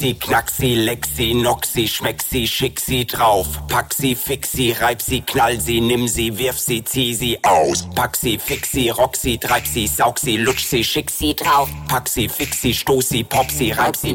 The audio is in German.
sie, knack sie, leck sie, knock sie, schmeck sie, schick sie drauf. Pack sie, fix sie, reib sie, knall sie, nimm sie, wirf sie, zieh sie aus. Pack sie, fix sie, rock sie, treib sie, saug sie, lutsch sie, schick sie drauf. Pack sie, fix sie, stoß sie, pop sie, reib sie.